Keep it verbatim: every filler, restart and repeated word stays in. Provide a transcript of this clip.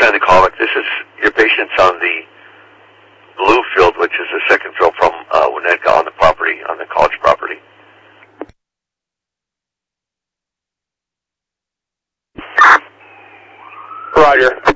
Sandy Kovac. This is your patient's on the blue field, which is the second field from uh, Winnetka on the property, on the college property. Roger.